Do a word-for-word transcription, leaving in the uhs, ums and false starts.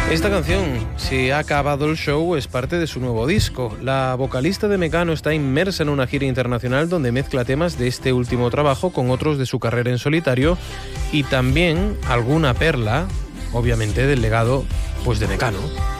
Esta canción, Si ha acabado el show, es parte de su nuevo disco. La vocalista de Mecano está inmersa en una gira internacional donde mezcla temas de este último trabajo con otros de su carrera en solitario y también alguna perla, obviamente, del legado pues de Mecano.